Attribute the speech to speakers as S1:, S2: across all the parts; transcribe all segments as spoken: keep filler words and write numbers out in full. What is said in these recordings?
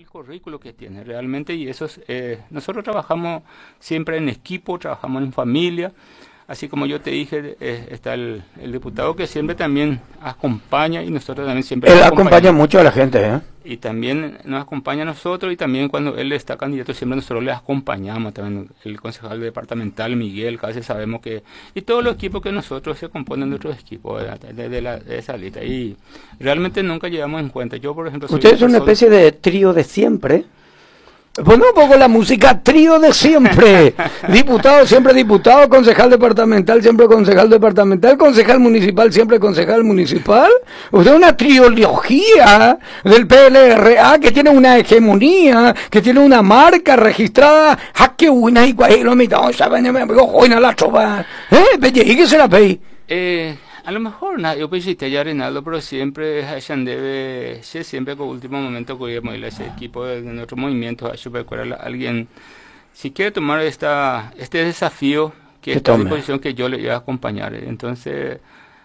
S1: el currículo que tiene realmente y eso es, eh, nosotros trabajamos siempre en equipo, trabajamos en familia, así como yo te dije, eh, está el, el diputado que siempre también acompaña y nosotros también siempre
S2: él acompaña mucho a la gente, ¿eh?
S1: Y también nos acompaña a nosotros y también cuando él está candidato siempre nosotros le acompañamos, también el concejal departamental Miguel, casi sabemos que, y todos los equipos que nosotros se componen de otros equipos de, de, de, la, de esa lista y realmente nunca llevamos en cuenta. Yo por ejemplo soy
S2: usted es una
S1: persona,
S2: especie de trío de siempre. Bueno, un poco la música trío de siempre. Diputado, siempre diputado, concejal departamental, siempre concejal departamental, concejal municipal, siempre concejal municipal. Usted es una trilogía del P L R A que tiene una hegemonía, que tiene una marca registrada. Jaque una y cuál mitad, saben, me voy a la chopa. ¿Eh? Belle, ¿y qué se la pei?
S1: Eh, a lo mejor nada, yo pensé que ya Reinaldo, pero siempre hayan debe, siempre con último momento que ir a ese equipo de, de nuestro movimiento, a superar a alguien, si quiere tomar esta este desafío, que esta disposición que yo le iba a acompañar, entonces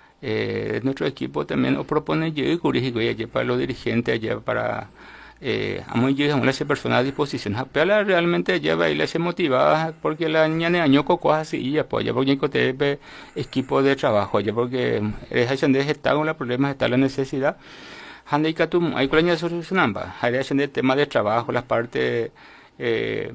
S1: eh, nuestro equipo también os propone yo y currículo y para los dirigentes, allá para eh, a muy a las personas a disposición pero realmente lleva y les motivada porque la niña de año coco así y ya pues ya porque encontré equipo de trabajo ya porque es donde está con los problemas está la necesidad hande que tú hay con la solución hay de tema de trabajo las partes eh,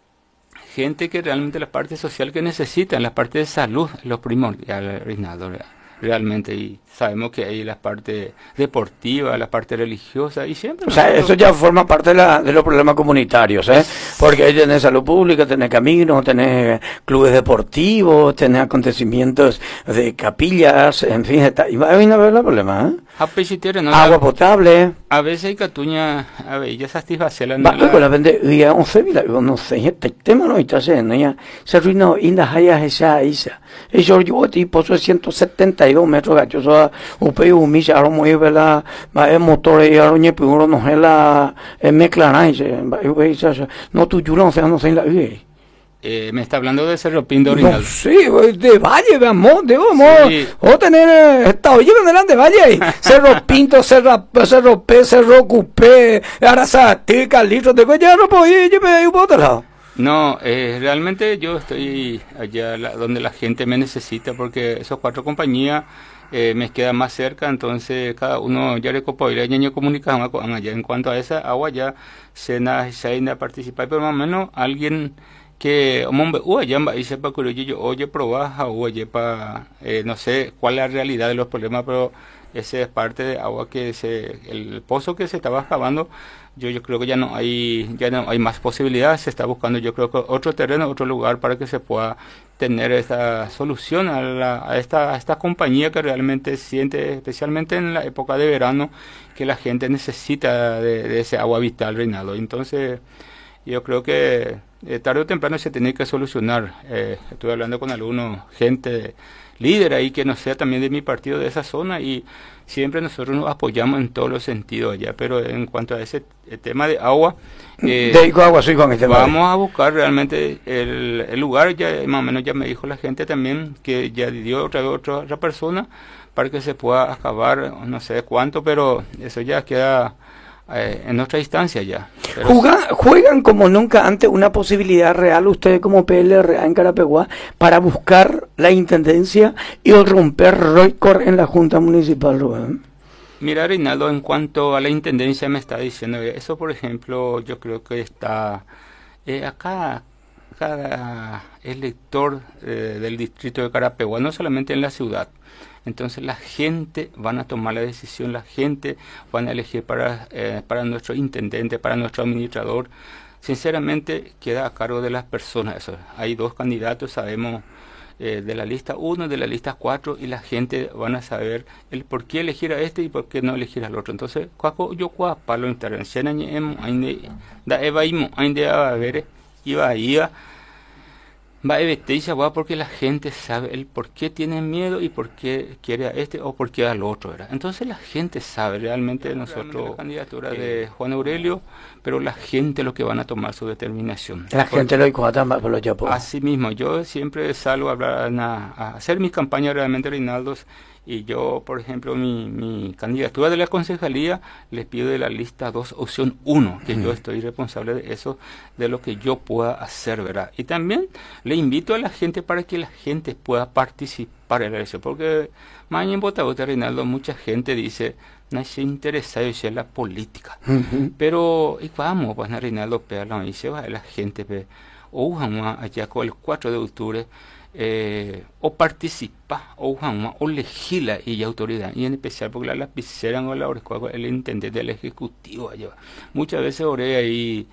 S1: gente que realmente la parte social que necesitan la parte de salud los primordiales Reinaldo realmente y sabemos que hay la parte deportiva, la parte religiosa y siempre...
S2: O sea, eso ya forma parte de, la, de los problemas comunitarios, ¿eh? Porque ahí tenés salud pública, tenés caminos, tenés clubes deportivos, tenés acontecimientos de capillas, en fin, está, y va a haber el problema, ¿eh?
S1: ¿no?
S2: Agua potable.
S1: A veces hay catuña, a ver, ya satisface la...
S2: Va, con la vende, y a once mil, no sé, este tema no está haciendo, ya, se arruinó, y las hayas esa, esa, y yo llevo tipo, soy ciento setenta y dos metros, gacho, soy upe umisa aro muy vela va motor y aro nye puro no es la mezcla no tu yulo no sé no sé la
S1: eh, me está hablando de Cerro Pinto Reinaldo.
S2: No, sí, de Valle, veamos, debemos
S1: sí.
S2: o tener esta oye delante Valle, Cerro Pinto, Cerro Cerro P, Cerro Cupé, Arasate, Calitro, de ya no puedo ir, yo me voy a lado.
S1: No, eh, realmente yo estoy allá la, donde la gente me necesita porque esos cuatro compañías eh, me quedan más cerca, entonces cada uno ya le copa y le año comunicamos allá en cuanto a esa agua ya se na se na participar pero más o menos alguien que hombre uh allá y sepa que yo oye probaja o oye para eh, no sé cuál es la realidad de los problemas pero esa es parte de agua que se el pozo que se estaba excavando yo yo creo que ya no hay ya no hay más posibilidades se está buscando yo creo que otro terreno otro lugar para que se pueda tener esta solución a, la, a esta a esta compañía que realmente siente especialmente en la época de verano que la gente necesita de, de ese agua vital Reinaldo entonces yo creo que eh, tarde o temprano se tiene que solucionar eh, estuve hablando con algunos gente líder ahí que no sea también de mi partido de esa zona y siempre nosotros nos apoyamos en todos los sentidos allá, pero en cuanto a ese tema de agua, eh,
S2: de agua sí, con este
S1: vamos madre. A buscar realmente el, el lugar, ya más o menos ya me dijo la gente también que ya dio otra otra, otra persona para que se pueda acabar, no sé cuánto, pero eso ya queda eh, en otra instancia ya.
S2: Juegan, juegan como nunca antes una posibilidad real ustedes como P L R A en Carapeguá para buscar la intendencia y romper récord en la Junta Municipal, Rubén.
S1: Mira Reinaldo, en cuanto a la intendencia me está diciendo eso, por ejemplo, yo creo que está eh, acá cada elector eh, del distrito de Carapeguá, no solamente en la ciudad. Entonces la gente van a tomar la decisión, la gente van a elegir para, eh, para nuestro intendente, para nuestro administrador. Sinceramente queda a cargo de las personas. Eso. Hay dos candidatos, sabemos eh, de la lista uno, de la lista cuatro, y la gente van a saber el por qué elegir a este y por qué no elegir al otro. Entonces, cuaco yo cua palo intervención en da eva imo ainde a ver iba iba va a evitar va porque la gente sabe el por qué tiene miedo y por qué quiere a este o por qué al otro, ¿verdad? Entonces la gente sabe realmente nosotros la candidatura de Juan Aurelio, pero la gente lo que van a tomar su determinación.
S2: La porque, gente lo iguala más por lo ya
S1: así mismo, yo siempre salgo a hablar a, a hacer mis campañas realmente Reinaldo Y yo, por ejemplo, mi, mi candidatura de la concejalía, les pido de la lista dos, opción uno, que uh-huh. yo estoy responsable de eso, de lo que yo pueda hacer, ¿verdad? Y también le invito a la gente para que la gente pueda participar en eso, porque mañana en Botabote, Reinaldo, mucha gente dice, no se interesa en la política. Uh-huh. Pero, y vamos, pues, Reinaldo, pero dice, va la gente, pe, o allá con el cuatro de octubre, Eh, o participa o, o legisla y autoridad, y en especial porque la lapicera o la oreja el intendente del ejecutivo allá. Muchas veces oré ahí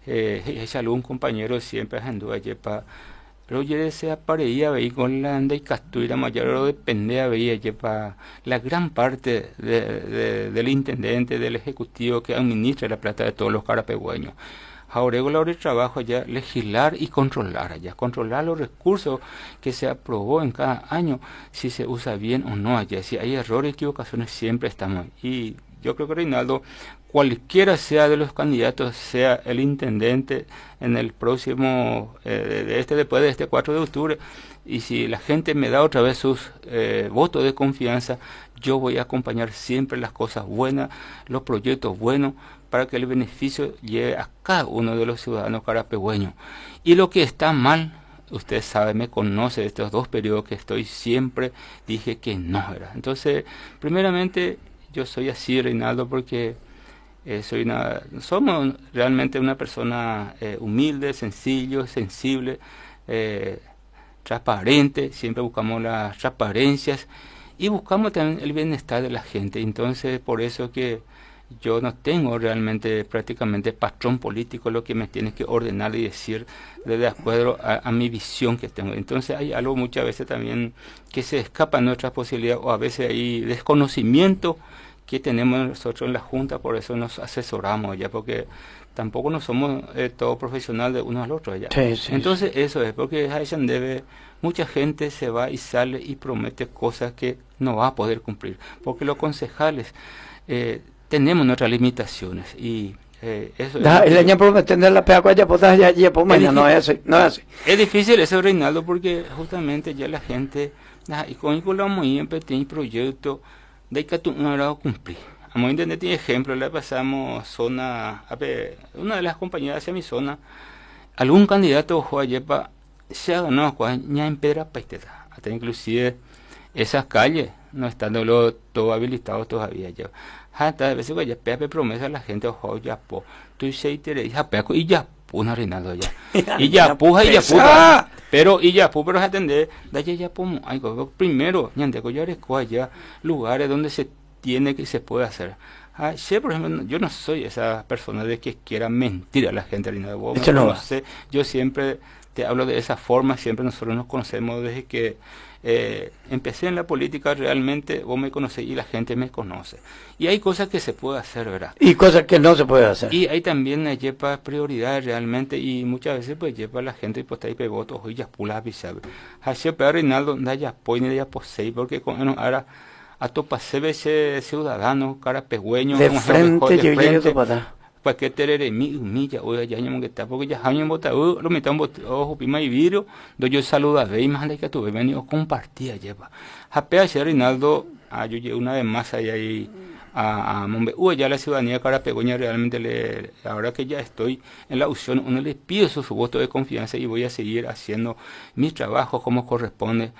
S1: eh, algún compañero siempre anduvo allá para pero yo se aparecía ahí con la anda y castuira mayor o dependía veía allá para la gran parte de, de, del intendente del ejecutivo que administra la plata de todos los carapegüeños. Ahora la hora de trabajo allá, legislar y controlar allá, controlar los recursos que se aprobó en cada año, si se usa bien o no allá, si hay errores, equivocaciones, siempre estamos. Y yo creo que Reinaldo, cualquiera sea de los candidatos, sea el intendente en el próximo, eh, de este después de este cuatro de octubre, y si la gente me da otra vez sus eh, votos de confianza, yo voy a acompañar siempre las cosas buenas, los proyectos buenos, para que el beneficio llegue a cada uno de los ciudadanos carapegüeños. Y lo que está mal, usted sabe, me conoce de estos dos periodos que estoy siempre, dije que no era. Entonces, primeramente, yo soy así, Reinaldo, porque eh, soy una, somos realmente una persona eh, humilde, sencillo, sensible, eh, transparente, siempre buscamos las transparencias y buscamos también el bienestar de la gente. Entonces, por eso que yo no tengo realmente prácticamente patrón político, lo que me tiene que ordenar y decir de acuerdo a, a mi visión que tengo. Entonces hay algo muchas veces también que se escapa de nuestras posibilidades, o a veces hay desconocimiento que tenemos nosotros en la Junta, por eso nos asesoramos ya, porque tampoco no somos eh, todos profesionales de uno al otro ya. Sí, sí, Entonces sí. Eso es, porque Haitian debe, mucha gente se va y sale y promete cosas que no va a poder cumplir, porque los concejales eh, tenemos nuestras limitaciones y eh, eso
S2: da, es, el año por tener la pega ya pues ya ya pues mañana no es así, no es así.
S1: Es difícil eso, Reinaldo, porque justamente ya la gente da, y con el muy tiene proyecto de que tú no lo cumplir. A muy entender tiene ejemplo, le pasamos zona, a ver, una de las compañías hacia mi zona, algún candidato ojo ayer para se ha ganado ya en Pedra Paisteta, hasta inclusive esas calles no están todo habilitados todavía ya. Hasta a veces ya pepe promesa a la gente ojo ya po tú se te ya peco y ya una Reinaldo ya y ya puja y ya puja pero y ya pu pero atender da ya ya po algo primero ñande ya reco ya lugares donde se tiene que se puede hacer. Ah, sí, por ejemplo, yo no soy esa persona de que quiera mentir a la gente, Reinaldo. Vos no no sé, yo siempre te hablo de esa forma, siempre nosotros nos conocemos desde que eh, empecé en la política, realmente vos me conocés y la gente me conoce. Y hay cosas que se puede hacer, ¿verdad?
S2: Y cosas que no se puede hacer.
S1: Y hay también eh, lleva prioridades realmente, y muchas veces pues lleva la gente y pues ahí votos y ya pula avisar. Así pero Reinaldo, da ya pues ni ya posee, porque con bueno, ahora a topasebe ese ciudadano carapegüeño
S2: de frente de frente
S1: para que te mi humilla hoy ya ñamo que está porque ya año bota lo metan ojo pima y vidrio do yo saluda ve más de que tuve venido compartía lleva japea ese Reinaldo a yo llegué una vez más ahí ahí a, a Mombe uy ya la ciudadanía carapegüeña realmente le ahora que ya estoy en la opción uno le pido su, su voto de confianza y voy a seguir haciendo mi trabajo como corresponde.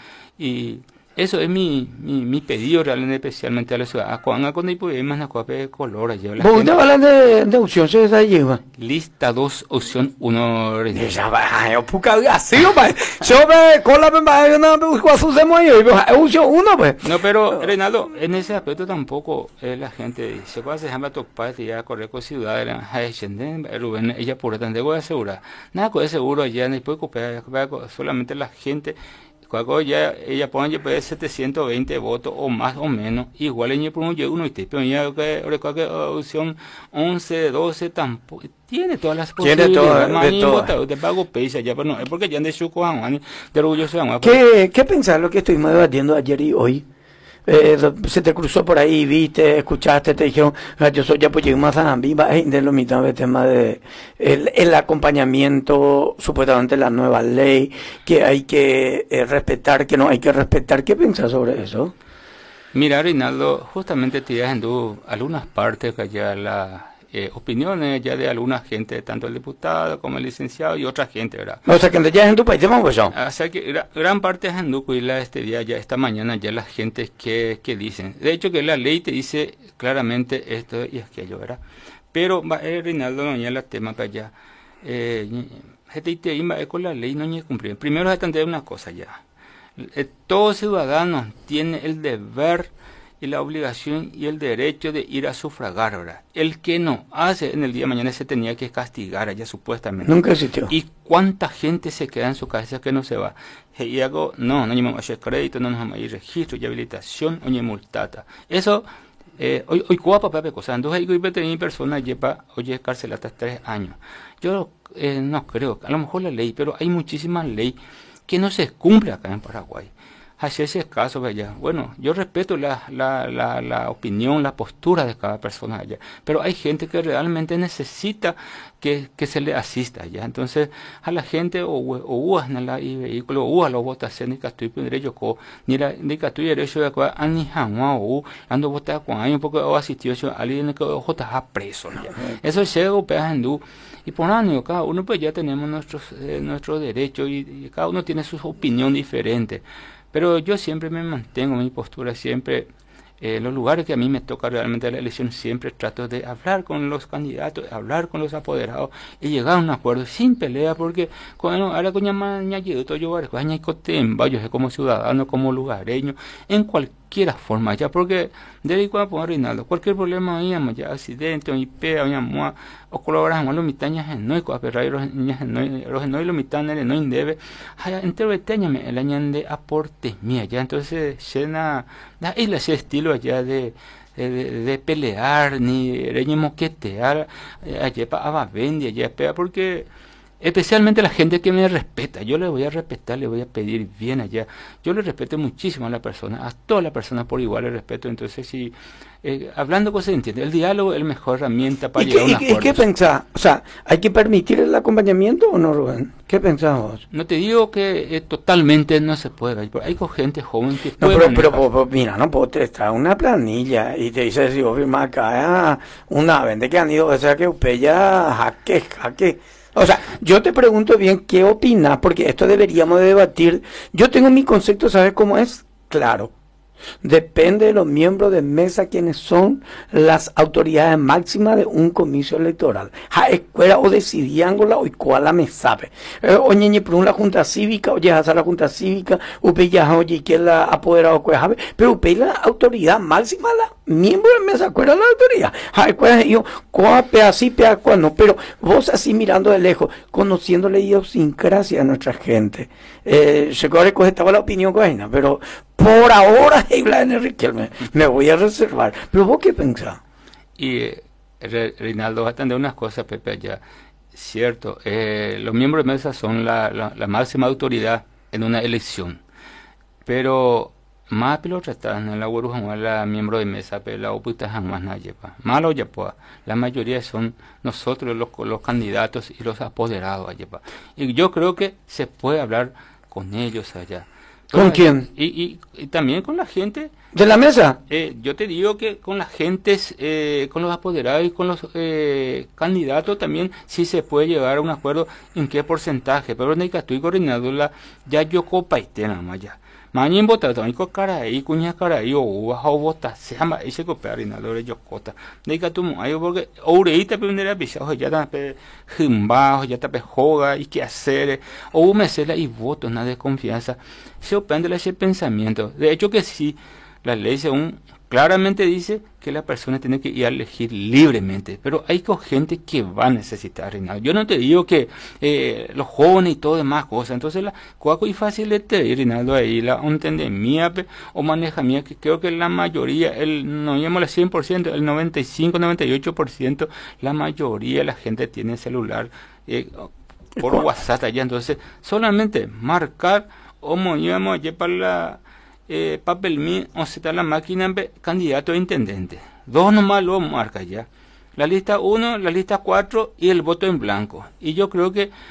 S1: Y eso es mi, mi, mi pedido realmente, especialmente a la ciudad. Cuando cuando hay más de color allá.
S2: ¿Vos te hablas de, de opción se está lleva?
S1: Lista dos, opción uno.
S2: Ya va, yo puca así, pues. Yo me cola me va una cosa de moyo y opción uno, pues.
S1: No, pero Reinaldo, en ese aspecto tampoco eh, la gente se puede dejar a topar y ya correr con ciudad, Rubén, ella por tanto voy a asegurar. Nada con seguro allá, no puede copiar, solamente la gente. Cuando ya ella pone pues setecientos veinte votos o más o menos, igual ella pone uno y te pero ya que que opción once, doce tampoco tiene todas las posibilidades.
S2: Tiene todo,
S1: de pago pesa ya, pero no es porque ya de su Juan, de orgulloso de
S2: ¿Qué qué pensar lo que estuvimos debatiendo ayer y hoy? Eh, se te cruzó por ahí, viste, escuchaste, te dijeron, yo soy ya pues llegué más a Ambiva, de lo mismo el tema de el, el acompañamiento, supuestamente la nueva ley, que hay que eh, respetar, que no hay que respetar. ¿Qué piensas sobre eso?
S1: Mira, Reinaldo, justamente te en algunas partes que ya las eh, opiniones ya de alguna gente, tanto el diputado como el licenciado y otra gente, ¿verdad?
S2: O sea, que ya en tu país, ¿cómo eso?
S1: O sea, que gra- gran parte de Janduco y la este día, ya esta mañana, ya las gentes que, que dicen. De hecho, que la ley te dice claramente esto y aquello, ¿verdad? Pero, va, eh, Reinaldo, no es la tema que allá. Eh, gente te iba con la ley no ni cumplir. Primero, se entender una cosa ya. Eh, todo ciudadano tiene el deber y la obligación y el derecho de ir a sufragar, ¿verdad? El que no hace en el día de mañana se tenía que castigar allá supuestamente.
S2: Nunca existió.
S1: ¿Y cuánta gente se queda en su casa que no se va? Y hago, no, no llevamos a hacer crédito, no nos vamos a ir registro y habilitación, oye multata. Eso, eh, hoy, hoy, ¿cuál papá de cosas? Entonces, hay que tener personas lleva, oye, cárcel hasta tres años. Yo eh, no creo, a lo mejor la ley, pero hay muchísimas leyes que no se cumple acá en Paraguay. Hacerse caso allá. Bueno, yo respeto la, la, la, la opinión, la postura de cada persona allá, pero hay gente que realmente necesita que, que se le asista allá. Entonces, a la gente, o uas en la vehículo, o a los votaciones que estoy poniendo yo, ni la ni que estoy derecho de acuerdo, ni jamás, o ando votar con años porque o asistió a alguien que ojo está preso ya. Eso es algo peajandú. Y por año, cada uno pues ya tenemos nuestros, eh, nuestros derechos y, y cada uno tiene su opinión diferente. Pero yo siempre me mantengo mi postura, siempre, en eh, los lugares que a mí me toca realmente la elección, siempre trato de hablar con los candidatos, hablar con los apoderados y llegar a un acuerdo sin pelea, porque cuando ahora con ñamaña yo como ciudadano, como lugareño, en cualquier forma, ya porque de cuando poner Reinaldo, cualquier problema ahí, ya accidente, o I P, o o colaborar con los mitañas en no, a perrar los niños en no, los no y los mitanes en no indebe, hay entero beteñame el año de aporte mía, ya entonces llena, la isla ese estilo allá de De, de, de pelear ni de moquetear allá para vendi allá pega porque especialmente la gente que me respeta, yo le voy a respetar, le voy a pedir bien allá, yo le respeto muchísimo a la persona, a todas las personas por igual le respeto, entonces si eh, hablando cosas se entiende, el diálogo es la mejor herramienta para llegar a un acuerdo.
S2: ¿Y qué pensás? O sea, ¿hay que permitir el acompañamiento o no, Rubén? ¿Qué pensás vos?
S1: No te digo que eh, totalmente no se puede, hay gente joven que
S2: no,
S1: puede
S2: pero, pero, pero mira, no puedo te trae una planilla y te dice si vos firmás acá una vende que han ido, o sea que usted ya jaque, jaque. O sea, yo te pregunto bien, ¿qué opinas? Porque esto deberíamos de debatir. Yo tengo mi concepto, ¿sabes cómo es? Claro. Depende de los miembros de mesa quienes son las autoridades máximas de un comicio electoral. Ja escuela o decidían con la o cual la me sabe. Eh, oye, ni por una junta cívica, oye, hacer la junta cívica, upe ya, oye, que la apoderado que sabe, pero upe la autoridad máxima, la miembro de mesa, ¿cuál es la autoridad? Ja escuela, yo, cuál pea así, pea cuál no, pero vos así mirando de lejos, conociendo la idiosincrasia de nuestra gente. Eh, se coge estaba la opinión coina, pero por ahora, Enrique, me, me voy a reservar. ¿Pero vos qué pensás?
S1: Y eh, Re, Reinaldo, va a atender unas cosas, Pepe, allá. Cierto, eh, los miembros de mesa son la, la, la máxima autoridad en una elección. Pero más pilotos están en la Guaruja, la miembro de mesa, pero la opuesta jamás nadie. Malo ya pues, la mayoría son nosotros los, los candidatos y los apoderados allá. Y yo creo que se puede hablar con ellos allá.
S2: ¿Con
S1: Pero,
S2: quién?
S1: Y, y, y también con la gente.
S2: ¿De la mesa?
S1: Eh, yo te digo que con la gente, eh, con los apoderados y con los eh, candidatos también sí se puede llegar a un acuerdo en qué porcentaje. Pero en el que estoy coordinando la ya yo copa y tena más ya. Mañana votar también con cara ahí, cuña cara ahí, o uva, o vota, se llama ese copiar y nada, yo cota. De que tú, ahí porque, ahorita primera pisado, ya está jimbajo, ya está joga, y qué hacer, o me cela y voto, nada de confianza. Se opende ese pensamiento. De hecho que sí, la ley según claramente dice que la persona tiene que ir a elegir libremente, pero hay gente que va a necesitar, Reinaldo. Yo no te digo que eh, los jóvenes y todo demás cosas, entonces la cuaco y fácil de te ir, Reinaldo, ahí la entendemia o maneja mía, que creo que la mayoría, el no llamo el cien por ciento, el noventa y cinco, noventa y ocho por ciento, la mayoría de la gente tiene celular eh, por WhatsApp allá, entonces solamente marcar o movíamos allá para la Eh, papel mío, o se está la máquina candidato a intendente. Dos nomás lo marca ya. La lista uno, la lista cuatro y el voto en blanco. Y yo creo que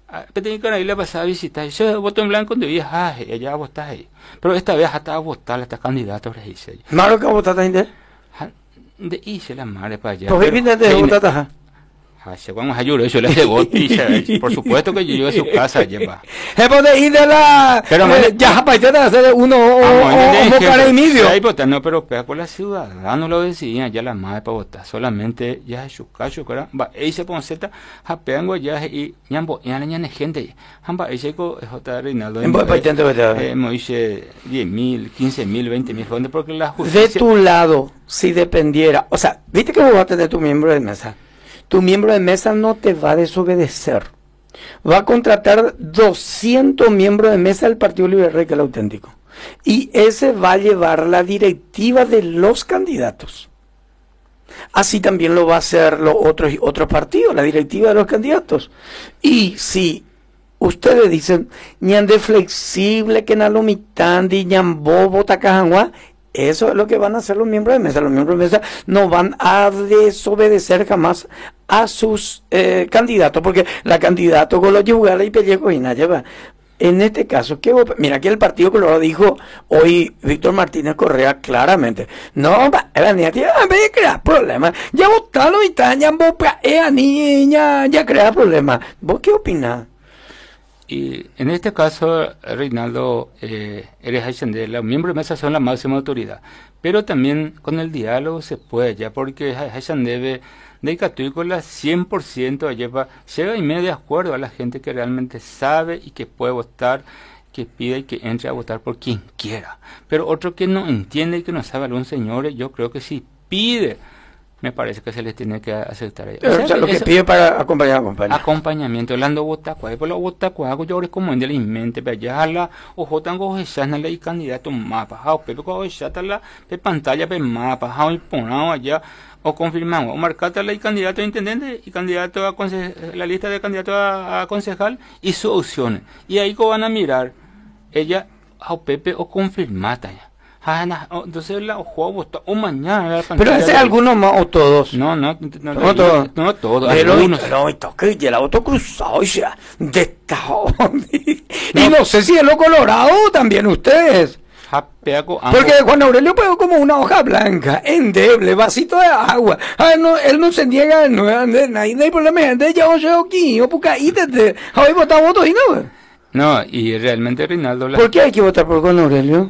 S1: Tenía que ir a pasar a visitar. Yo voto en blanco de vías, ah, ella votás ahí. Pero esta vez hasta a votar a esta candidata, dice.
S2: ¿Malo que votaste ahí?
S1: De hice la madre para allá.
S2: ¿Por qué viniste de votar?
S1: Vamos a llorar, yo le hace bote, por supuesto que yo llego a su casa, lleva.
S2: Es por ir de la. Pero eh, ya, para usted hacer uno o cara y medio.
S1: Ahí votar, no, pero pega con la ciudadana, lo decían, ya la madre para votar, solamente ya es su caso, cara, va, ahí se pone zeta, japeango ya y ñambo, ya la ñane gente, jamba, ahí se co, es otra Reinaldo.
S2: En voy para intento votar.
S1: Hemos dice diez mil, quince mil, veinte mil, porque la justicia.
S2: De tu lado, si dependiera, o sea, viste que vos vas a tener tu miembro de mesa. Tu miembro de mesa no te va a desobedecer. Va a contratar doscientos miembros de mesa del Partido Liberal, que es el auténtico. Y ese va a llevar la directiva de los candidatos. Así también lo va a hacer los otros, otros partidos, la directiva de los candidatos. Y si ustedes dicen, ñan de flexible, que na lo mitandi, ñan bobo, tacajanguá, eso es lo que van a hacer los miembros de mesa. Los miembros de mesa no van a desobedecer jamás a sus eh, candidatos, porque la candidato con los yugales y pellejo y nada lleva. En este caso, ¿qué vos? Mira, aquí el Partido Colorado dijo hoy Víctor Martínez Correa claramente, no, va, la niña tiene que crear problemas, ya votaron y tal, ya esa niña, ya crea problemas. ¿Vos qué opinás?
S1: Y en este caso, Reinaldo, eh, eres Hayshande, los miembros de mesa son la máxima autoridad, pero también con el diálogo se puede, ya porque Hayshande debe de Catuícola cien por ciento lleva, llega y medio de acuerdo a la gente que realmente sabe y que puede votar, que pide y que entre a votar por quien quiera. Pero otro que no entiende y que no sabe, algún señor, yo creo que si pide, me parece que se les tiene que aceptar.
S2: O sea, o sea, lo que pide para acompañar, acompañar.
S1: Acompañamiento, hablando botacuá, por lo botacuá, yo ahora como en el mente, pero ya la, ojo tango jesana la y candidato mapa, ha, pepe cuando jesata la, pe pantalla, pe mapa, ha, y ponamos allá, o confirmamos, o marcata la y candidato a intendente, y candidato a la lista de candidatos a, a concejal, y sus opciones. Y ahí van a mirar, ella, a pepe, o confirmata ya. Ah, no, entonces la juego o mañana.
S2: Pero ese de... algunos más o todos.
S1: No, no, no,
S2: no, no todos.
S1: No, todos.
S2: Algunos. No, toque y el auto cruzado, ya. De esta Y no sé si es lo Colorado también ustedes. Porque Juan Aurelio pegó como una hoja blanca, endeble, vasito de agua. Ah, no, él no se niega, no, no hay problema, gente, ya os llevo aquí, o porque ahí te, hoy votado votos y no.
S1: No, y realmente Reinaldo. La...
S2: ¿Por qué hay que votar por Juan Aurelio?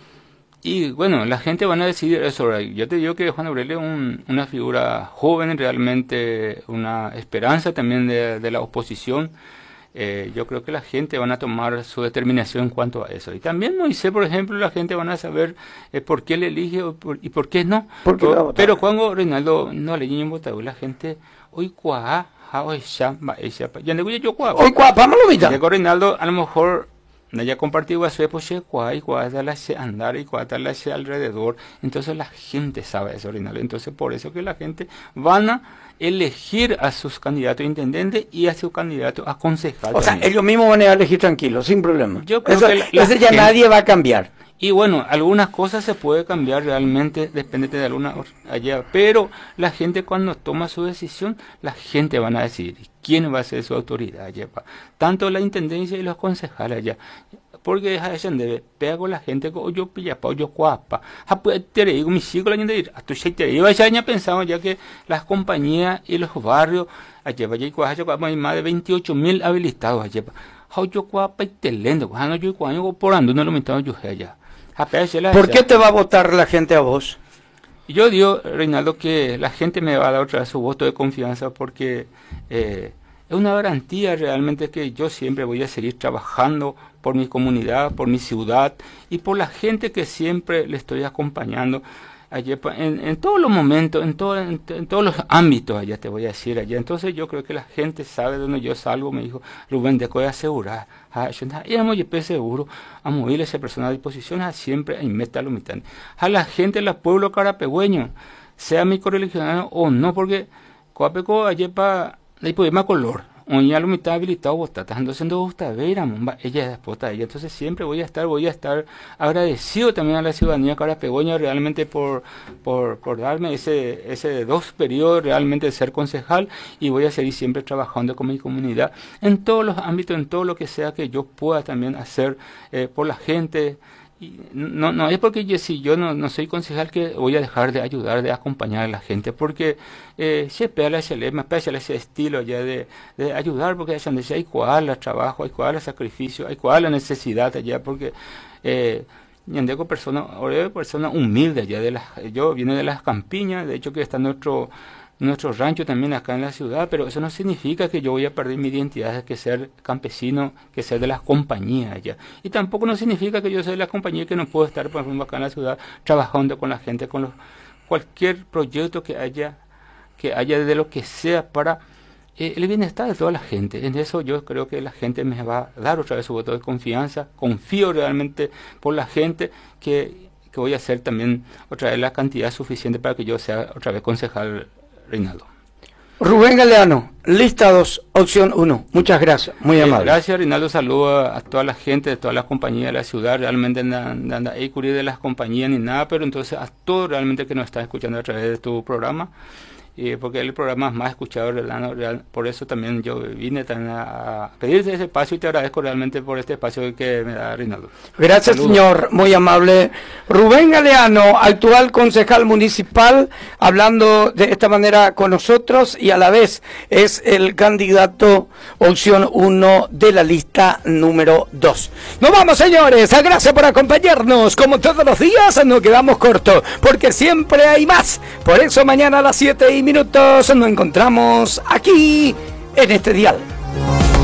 S1: Y bueno, la gente van a decidir eso. Yo te digo que Juan Aurelio es un, una figura joven, realmente una esperanza también de, de la oposición. Eh, yo creo que la gente van a tomar su determinación en cuanto a eso. Y también Moisés, por ejemplo, la gente van a saber eh, por qué le elige o por, y por qué no.
S2: ¿Por qué
S1: pero, pero cuando Reinaldo no le en votado, la gente hoy cuá, hoy ya, ya, ya no yo cuá.
S2: Hoy cuá, vamos a mirar.
S1: Llegó Reinaldo, a lo mejor no haya compartido a su esposa cuá y cuá la andar y cuá la alrededor. Entonces la gente sabe eso, Reinaldo. Entonces por eso que la gente van a elegir a sus candidatos a intendente y a su candidato a concejal.
S2: O
S1: también.
S2: sea, ellos mismos van a elegir tranquilos, sin problema.
S1: Yo creo
S2: eso,
S1: que la, la
S2: eso ya
S1: gente,
S2: nadie va a cambiar.
S1: Y bueno, algunas cosas se puede cambiar realmente, depende de alguna allá, pero la gente cuando toma su decisión, la gente van a decidir quién va a ser su autoridad allá, tanto la intendencia y los concejales allá. Porque ella debe pegar con la gente que yo pilla pa yo cuapa ah pues te digo mi chico la gente a tu se te iba ya ya pensamos ya que las compañías y los barrios allá vaya y cuaja hay más de veintiocho mil habilitados allá how yo cuapa y te lendo cuando yo cuando por ando no lo metamos yo allá.
S2: ¿Por qué te va a votar la gente a vos?
S1: Yo digo, Reinaldo, que la gente me va a dar otra vez su voto de confianza porque eh, es una garantía realmente que yo siempre voy a seguir trabajando por mi comunidad, por mi ciudad y por la gente que siempre le estoy acompañando allá en, en todos los momentos, en, todo, en, en todos los ámbitos, allá te voy a decir allá. Entonces yo creo que la gente sabe de dónde yo salgo, me dijo, Rubén, de voy a asegurar. Ah, yo no yo seguro a moverle a esa persona a disposición, a siempre, a meta lo mitad. A la gente del pueblo carapegüeño, sea mi correligionario o no, porque Coapeco allá para, ahí puede más color. un ya lo mitad habilitado vos estás dando siendo gusta ver ella es esposa ella, entonces siempre voy a estar voy a estar agradecido también a la ciudadanía carapegueña realmente por por por darme ese ese dos periodos realmente de ser concejal, y voy a seguir siempre trabajando con mi comunidad en todos los ámbitos, en todo lo que sea que yo pueda también hacer eh, por la gente. Y no, no es porque yo, si yo no, no soy concejal que voy a dejar de ayudar, de acompañar a la gente, porque eh, se pega ese lema, pega ese estilo ya de, de ayudar, porque hay cual el trabajo, hay cual el sacrificio, hay cual la necesidad allá, porque eh, yo persona, persona humilde allá de las, yo viene de las campiñas, de hecho que está nuestro nuestro rancho también acá en la ciudad, pero eso no significa que yo voy a perder mi identidad, que ser campesino, que ser de las compañías allá. Y tampoco no significa que yo soy de la compañía y que no puedo estar, por ejemplo, acá en la ciudad trabajando con la gente, con los, cualquier proyecto que haya, que haya de lo que sea para eh, el bienestar de toda la gente. En eso yo creo que la gente me va a dar otra vez su voto de confianza. Confío realmente por la gente que, que voy a hacer también otra vez la cantidad suficiente para que yo sea otra vez concejal. Reinaldo.
S2: Rubén Galeano, lista dos, opción uno. Muchas gracias, muy amable.
S1: Eh, gracias, Reinaldo. Saludo a, a toda la gente de todas las compañías de la ciudad. Realmente no anda a cubrir de las compañías ni nada, pero entonces a todos realmente que nos están escuchando a través de tu programa. Eh, porque el programa es más escuchado, real, por eso también yo vine también a, a pedirte ese espacio y te agradezco realmente por este espacio que me da Reinaldo.
S2: Gracias, saludos. Señor, muy amable. Rubén Galeano, actual concejal municipal, hablando de esta manera con nosotros y a la vez es el candidato opción uno de la lista número dos. Nos vamos, señores, gracias por acompañarnos. Como todos los días, nos quedamos cortos, porque siempre hay más. Por eso mañana a las siete y minutos nos encontramos aquí en este dial.